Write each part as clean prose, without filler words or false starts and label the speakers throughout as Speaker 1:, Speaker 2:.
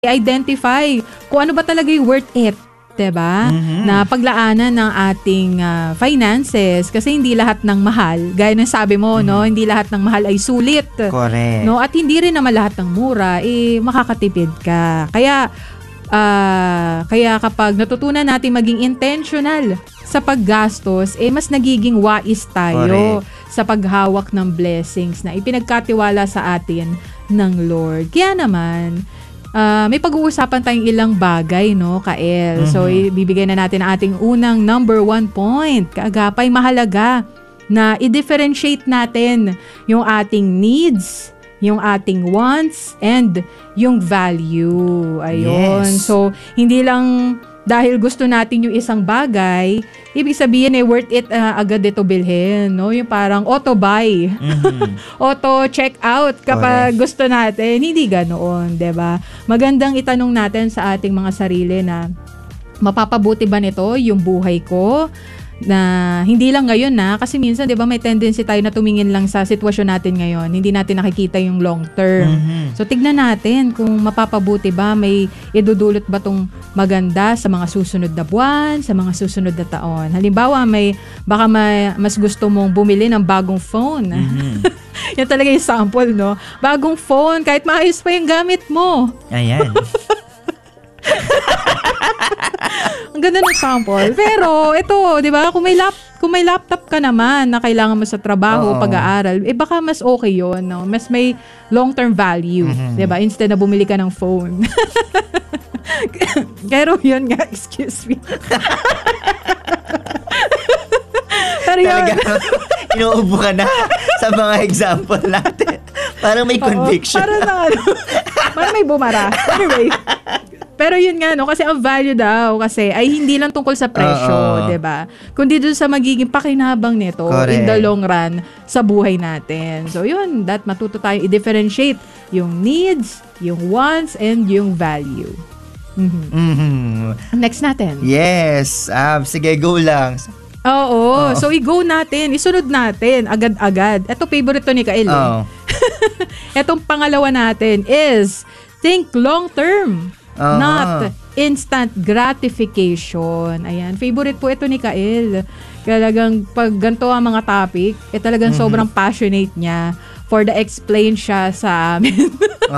Speaker 1: i-identify kung ano ba talaga yung worth it. Diba? Na paglaanan ng ating finances kasi hindi lahat ng mahal, gaya ng sabi mo, no, hindi lahat ng mahal ay sulit.
Speaker 2: Correct.
Speaker 1: No, at hindi rin naman lahat ng mura makakatipid ka. Kaya kapag natutunan natin maging intentional sa paggastos, mas nagiging wais tayo sa paghawak ng blessings na ipinagkatiwala sa atin ng Lord. Kaya naman, may pag-uusapan tayong ilang bagay, no, Kael. So, ibibigay na natin ang ating unang number 1 point. Kaagapay, mahalaga na i-differentiate natin yung ating needs, yung ating wants, and yung value. Ayun.
Speaker 2: Yes.
Speaker 1: So, hindi lang dahil gusto natin yung isang bagay, ibig sabihin worth it agad ito bilhin, no? Yung parang auto-buy. Auto-check out kapag gusto natin. Hindi ganoon, 'di ba? Magandang itanong natin sa ating mga sarili na mapapabuti ba nito yung buhay ko? Na hindi lang ngayon kasi minsan 'di ba may tendency tayo na tumingin lang sa sitwasyon natin ngayon, hindi natin nakikita yung long term. So tignan natin kung mapapabuti ba, may idudulot ba tong maganda sa mga susunod na buwan, sa mga susunod na taon. Halimbawa, baka mas gusto mong bumili ng bagong phone. Yan talaga yung sample, no? Bagong phone, kahit maayos pa yung gamit mo.
Speaker 2: Ayan.
Speaker 1: Ang ganda ng sample. Pero ito, 'di ba? Kung may laptop ka naman na kailangan mo sa trabaho, pag-aaral, baka mas okay 'yon, no? Mas may long-term value, 'di ba? Instead na bumili ka ng phone. Pero 'yun nga, excuse me. Pero
Speaker 2: talaga, inuubo ka na sa mga example natin. Parang may conviction.
Speaker 1: Parang may bumara. Anyway. Pero yun nga, no, kasi ang value daw kasi ay hindi lang tungkol sa presyo, 'di ba? Kundi doon sa magiging pakinabang nito in the long run sa buhay natin. So yun, matuto tayo i-differentiate yung needs, yung wants, and yung value. Next natin.
Speaker 2: Yes. Sige, go lang.
Speaker 1: Oo. So i-go natin, isunod natin agad-agad. Ito favorite to ni Kael. Etong pangalawa natin is think long term. Not instant gratification. Ayan. Favorite po ito ni Kael. Talagang pag ganito ang mga topic, talagang sobrang passionate niya for the explain siya sa amin.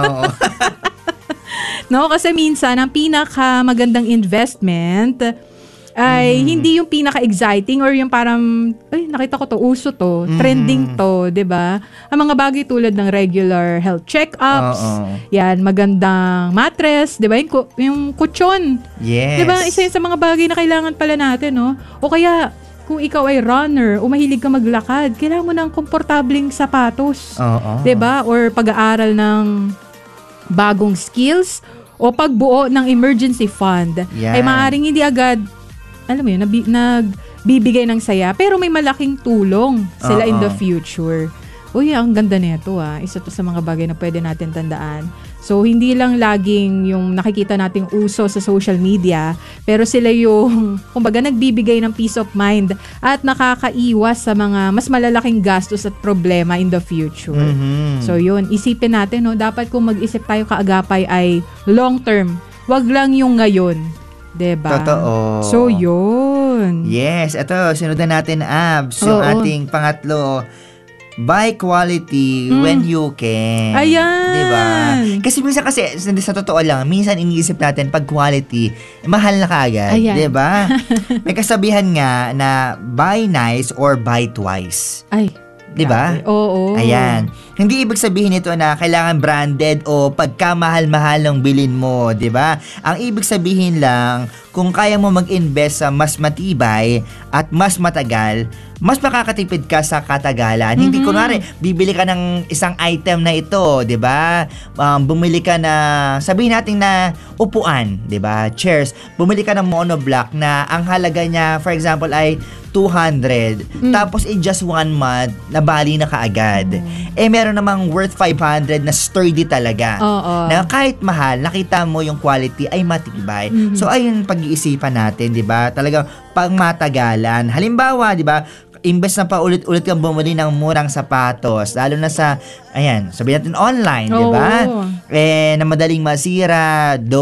Speaker 1: No, kasi minsan ang pinaka magandang investment ay hindi yung pinaka-exciting or yung parang, nakita ko to, uso to, trending to, 'di ba? Ang mga bagay tulad ng regular health check-ups, yan, magandang mattress, 'di ba? Yung kutsyon.
Speaker 2: Yes.
Speaker 1: 'Di ba? Isa yun sa mga bagay na kailangan pala natin, no? O kaya, kung ikaw ay runner o mahilig ka maglakad, kailangan mo ng komportabling sapatos. 'Di ba? Or pag-aaral ng bagong skills o pagbuo ng emergency fund. Ay maaaring hindi agad alam mo yun, nagbibigay ng saya, pero may malaking tulong sila in the future. Uy, ang ganda nito Isa to sa mga bagay na pwede natin tandaan. So, hindi lang laging yung nakikita nating uso sa social media, pero sila yung, kumbaga, nagbibigay ng peace of mind at nakakaiwas sa mga mas malalaking gastos at problema in the future. So, yun, isipin natin, no, dapat kung mag-isip tayo kaagapay ay long term. Wag lang yung ngayon. Diba?
Speaker 2: Totoo.
Speaker 1: So, yun.
Speaker 2: Yes. Ito, sunod na natin, Abs. Yung ating pangatlo, buy quality when you can.
Speaker 1: Ayan.
Speaker 2: Diba? Kasi minsan sa totoo lang, minsan iniisip natin pag quality, mahal na kaagad. Diba? May kasabihan nga na buy nice or buy twice.
Speaker 1: Ay.
Speaker 2: Diba?
Speaker 1: Oo.
Speaker 2: Ayan. Hindi ibig sabihin nito na kailangan branded o pagkamahal-mahal ng bilin mo, diba? Ang ibig sabihin lang, kung kaya mo mag-invest sa mas matibay at mas matagal, mas makakatipid ka sa katagalan. Hindi kunwari, bibili ka ng isang item na ito, diba? Bumili ka na, sabihin natin na upuan, diba? Chairs. Bumili ka ng monoblock na ang halaga niya, for example, ay 200. Tapos in just 1 month, nabali na kaagad. Meron namang worth 500 na sturdy talaga. Na kahit mahal, nakita mo yung quality ay matibay. So ayun pag-iisipan natin, 'di ba? Talagang pangmatagalan. Halimbawa, 'di ba? imbes na paulit-ulit kang bumili ng murang sapatos, lalo na sa, ayan, sabihin natin online, di ba?
Speaker 1: Oo.
Speaker 2: Na madaling masira,